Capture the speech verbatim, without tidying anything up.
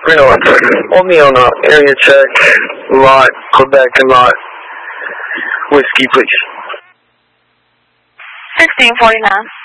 Reno one thirty. Hold me on uh, area check, lot, Quebec and lot, whiskey, please. sixteen forty-nine.